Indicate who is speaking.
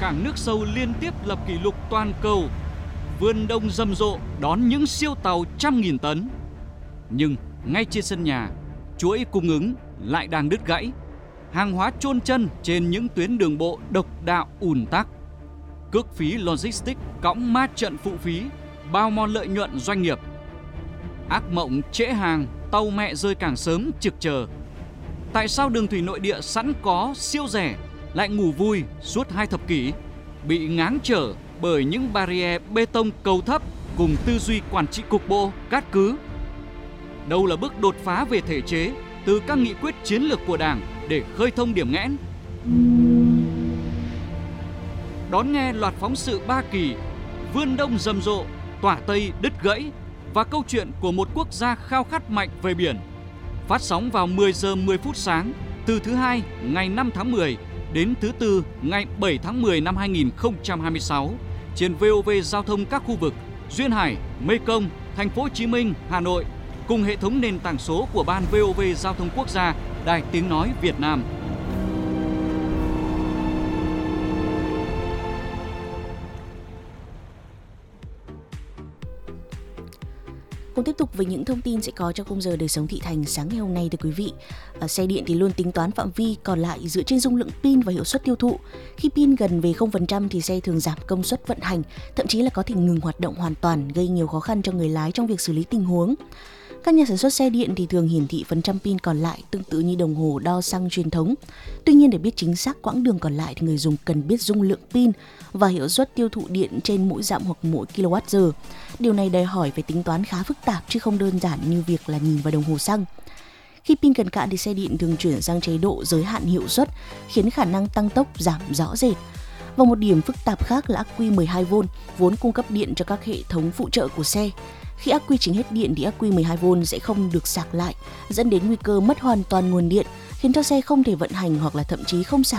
Speaker 1: cảng nước sâu liên tiếp lập kỷ lục toàn cầu. Vườn đông rầm rộ đón những siêu tàu 100.000 tấn. Nhưng ngay trên sân nhà, chuỗi cung ứng lại đang đứt gãy. Hàng hóa chôn chân trên những tuyến đường bộ độc đạo ùn tắc. Cước phí logistics cõng ma trận phụ phí, bao mòn lợi nhuận doanh nghiệp. Ác mộng trễ hàng, tàu mẹ rơi cảng sớm trực chờ. Tại sao đường thủy nội địa sẵn có siêu rẻ lại ngủ vui suốt 2 thập kỷ, bị ngáng trở bởi những barrier bê tông cầu thấp cùng tư duy quản trị cục bộ, cát cứ? Đâu là bước đột phá về thể chế từ các nghị quyết chiến lược của Đảng để khơi thông điểm nghẽn? Đón nghe loạt phóng sự 3 kỳ, vươn đông rầm rộ, tỏa tây đứt gãy và câu chuyện của một quốc gia khao khát mạnh về biển. Phát sóng vào 10 giờ 10 phút sáng từ thứ Hai ngày 5 tháng 10 đến thứ Tư ngày 7 tháng 10 năm 2026 trên VOV Giao thông các khu vực Duyên Hải, Mekong, Thành phố Hồ Chí Minh, Hà Nội cùng hệ thống nền tảng số của Ban VOV Giao thông Quốc gia, Đài Tiếng nói Việt Nam.
Speaker 2: Cùng tiếp tục với những thông tin sẽ có trong khung giờ đời sống thị thành sáng ngày hôm nay thưa quý vị. Xe điện thì luôn tính toán phạm vi còn lại dựa trên dung lượng pin và hiệu suất tiêu thụ. Khi pin gần về 0% thì xe thường giảm công suất vận hành, thậm chí là có thể ngừng hoạt động hoàn toàn, gây nhiều khó khăn cho người lái trong việc xử lý tình huống. Các nhà sản xuất xe điện thì thường hiển thị phần trăm pin còn lại tương tự như đồng hồ đo xăng truyền thống. Tuy nhiên để biết chính xác quãng đường còn lại thì người dùng cần biết dung lượng pin và hiệu suất tiêu thụ điện trên mỗi dặm hoặc mỗi kWh. Điều này đòi hỏi phải tính toán khá phức tạp chứ không đơn giản như việc là nhìn vào đồng hồ xăng. Khi pin cần cạn thì xe điện thường chuyển sang chế độ giới hạn hiệu suất, khiến khả năng tăng tốc giảm rõ rệt. Và một điểm phức tạp khác là ắc quy 12V vốn cung cấp điện cho các hệ thống phụ trợ của xe. Khi ắc quy chính hết điện thì ắc quy 12V sẽ không được sạc lại, dẫn đến nguy cơ mất hoàn toàn nguồn điện, khiến cho xe không thể vận hành hoặc là thậm chí không sạc